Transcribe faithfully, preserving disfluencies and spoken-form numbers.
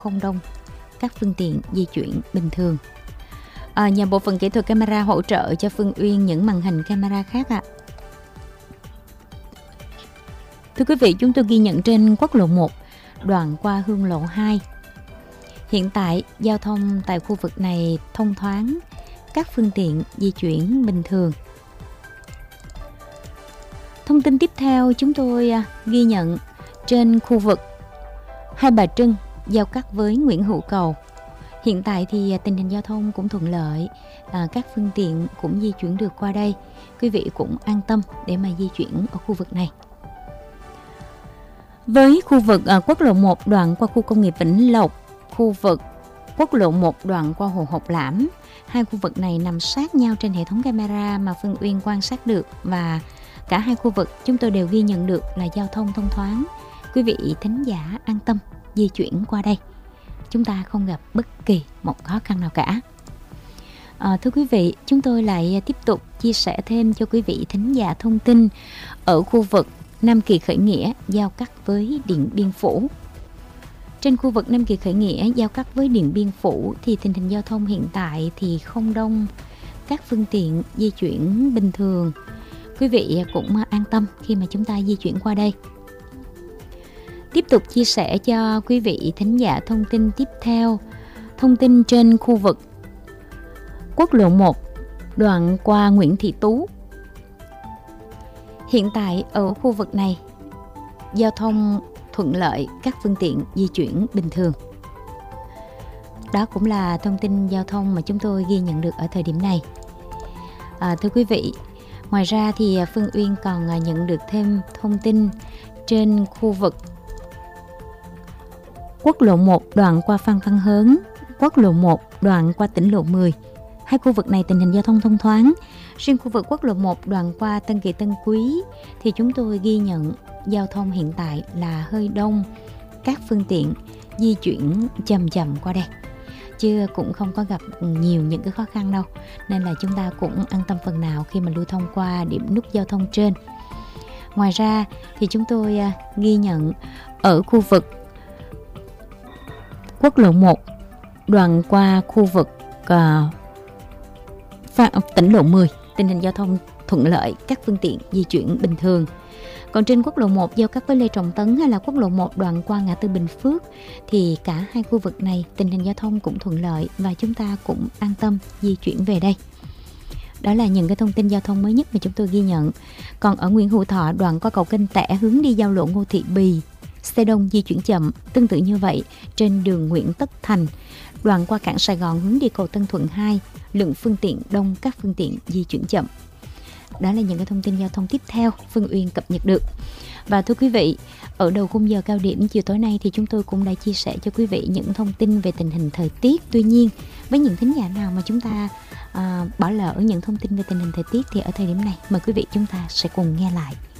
không đông các phương tiện di chuyển bình thường. À, nhờ bộ phận kỹ thuật camera hỗ trợ cho Phương Uyên những màn hình camera khác ạ. À. Thưa quý vị, chúng tôi ghi nhận trên quốc lộ một, đoạn qua Hương Lộ hai. Hiện tại, giao thông tại khu vực này thông thoáng, các phương tiện di chuyển bình thường. Thông tin tiếp theo chúng tôi ghi nhận trên khu vực Hai Bà Trưng giao cắt với Nguyễn Hữu Cầu. Hiện tại thì tình hình giao thông cũng thuận lợi, à, các phương tiện cũng di chuyển được qua đây. Quý vị cũng an tâm để mà di chuyển ở khu vực này. Với khu vực à, quốc lộ một đoạn qua khu công nghiệp Vĩnh Lộc, khu vực quốc lộ một đoạn qua Hồ Học Lãm, hai khu vực này nằm sát nhau trên hệ thống camera mà Phương Uyên quan sát được, và cả hai khu vực chúng tôi đều ghi nhận được là giao thông thông thoáng. Quý vị thính giả an tâm di chuyển qua đây, chúng ta không gặp bất kỳ một khó khăn nào cả. À, thưa quý vị, chúng tôi lại tiếp tục chia sẻ thêm cho quý vị thính giả thông tin ở khu vực Nam Kỳ Khởi Nghĩa giao cắt với Điện Biên Phủ. Trên khu vực Nam Kỳ Khởi Nghĩa giao cắt với Điện Biên Phủ thì tình hình giao thông hiện tại thì không đông, các phương tiện di chuyển bình thường. Quý vị cũng an tâm khi mà chúng ta di chuyển qua đây. Tiếp tục chia sẻ cho quý vị thính giả thông tin tiếp theo. Thông tin trên khu vực quốc lộ một đoạn qua Nguyễn Thị Tú. Hiện tại ở khu vực này giao thông thuận lợi, các phương tiện di chuyển bình thường. Đó cũng là thông tin giao thông mà chúng tôi ghi nhận được ở thời điểm này. À, thưa quý vị, ngoài ra thì Phương Uyên còn nhận được thêm thông tin trên khu vực quốc lộ một đoạn qua Phan Văn Hớn, quốc lộ một đoạn qua tỉnh lộ mười. Hai khu vực này tình hình giao thông thông thoáng. Riêng khu vực quốc lộ một đoạn qua Tân Kỳ Tân Quý thì chúng tôi ghi nhận giao thông hiện tại là hơi đông, các phương tiện di chuyển chậm chậm qua đây, chứ cũng không có gặp nhiều những cái khó khăn đâu, nên là chúng ta cũng an tâm phần nào khi mà lưu thông qua điểm nút giao thông trên. Ngoài ra thì chúng tôi ghi nhận ở khu vực quốc lộ một đoạn qua khu vực uh, tỉnh lộ mười, tình hình giao thông thuận lợi, các phương tiện di chuyển bình thường. Còn trên quốc lộ một giao cắt với Lê Trọng Tấn hay là quốc lộ một đoạn qua ngã tư Bình Phước thì cả hai khu vực này tình hình giao thông cũng thuận lợi và chúng ta cũng an tâm di chuyển về đây. Đó là những cái thông tin giao thông mới nhất mà chúng tôi ghi nhận. Còn ở Nguyễn Hữu Thọ đoạn qua cầu Kênh Tẻ hướng đi giao lộ Ngô Thị Bì, xe đông di chuyển chậm. Tương tự như vậy trên đường Nguyễn Tất Thành đoạn qua cảng Sài Gòn hướng đi cầu Tân Thuận hai, lượng phương tiện đông, các phương tiện di chuyển chậm. Đó là những cái thông tin giao thông tiếp theo Phương Uyên cập nhật được. Và thưa quý vị, ở đầu khung giờ cao điểm chiều tối nay thì chúng tôi cũng đã chia sẻ cho quý vị những thông tin về tình hình thời tiết. Tuy nhiên, với những thính giả nào mà chúng ta à, bỏ lỡ những thông tin về tình hình thời tiết thì ở thời điểm này mời quý vị chúng ta sẽ cùng nghe lại.